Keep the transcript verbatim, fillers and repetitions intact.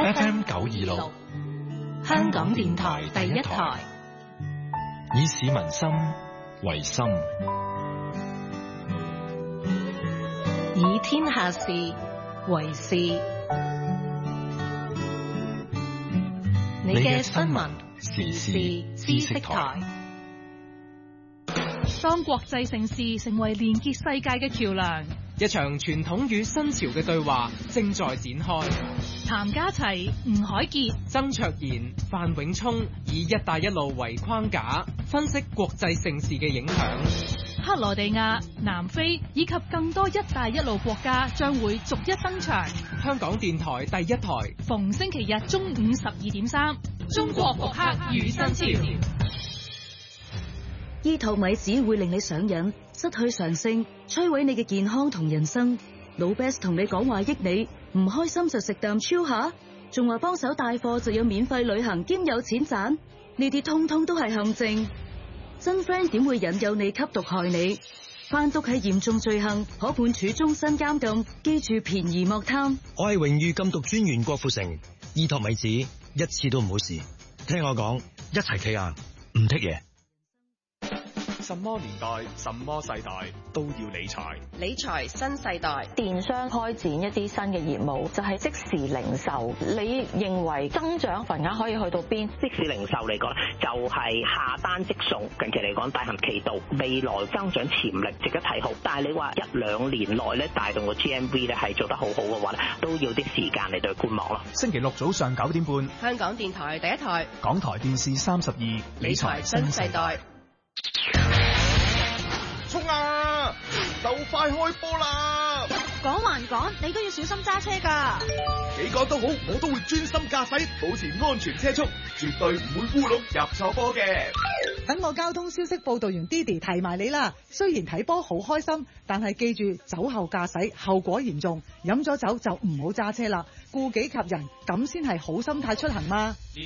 F M 九二六，香港電台第一台，以市民心為心，以天下事為事。你嘅新聞時事知識台。 當國際盛事成為連結世界嘅橋樑， 一場傳統與新潮嘅對話正在展開。 譚家齊、吳海傑、 曾卓賢、范永聰以一帶一路為框架，分析國際盛事嘅影響。 克羅地亞、南非以及更多一帶一路國家將會逐一登場。 香港電台第一台， 逢星期日中午十二點三，中國復刻與新潮。 依托米只會令你上癮，失去常性，摧毀你嘅健康同人生。老 Best 同你講話益你，唔開心就食啖超下，仲話幫手帶貨就有免費旅行兼有錢賺，呢啲通通都係陷阱。真 friend 點會引誘你吸毒害你？販毒係嚴重罪行，可判處終身監禁。記住便宜莫貪。 我係榮譽禁毒專員郭富城，依托米子一次都唔好試。聽我講，一齊企硬，唔剔嘢。 什麼年代、什麼世代都要理財。 理財新世代， 電商開展一啲新嘅業務，就係即時零售。你認為增長份額可以去到邊？ 即時零售嚟講，就係下單即送。近期嚟講，大行其道，未來增長潛力值得睇好。但係你話一兩年內咧，帶動個 G M V 咧係做得好好嘅話咧，都要啲時間嚟對觀望咯。 星期六早上九點半， 香港電台第一台， 港台電視三十二，理財新世代。 衝啊！就快開波啦！ 講還講，你都要小心揸車㗎。 幾講都好，我都會專心駕駛，保持安全車速，絕對唔會烏龍入錯波嘅。 等我交通消息報導員 Didi 提埋你啦。雖然睇波好開心，但係記住酒後駕駛後果嚴重，飲咗酒就唔好揸車啦，顧己及人，咁先係好心態出行嘛。